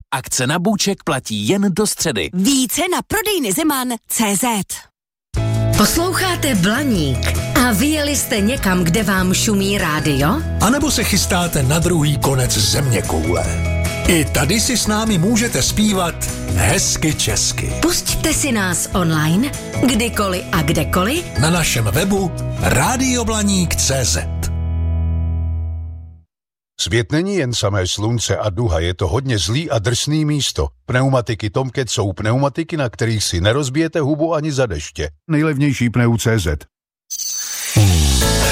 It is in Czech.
Akce na bůček platí jen do středy. Více na prodejnyzeman.cz. Posloucháte Blaník a vyjeli jste někam, kde vám šumí rádio? A nebo se chystáte na druhý konec zeměkoule? I tady si s námi můžete zpívat hezky česky. Pusťte si nás online, kdykoliv a kdekoliv Na našem webu radioblaník.cz. Svět není jen samé slunce a duha, je to hodně zlý a drsný místo. Pneumatiky Tomcat jsou pneumatiky, na kterých si nerozbijete hubu ani za deště. Nejlevnější pneu.cz.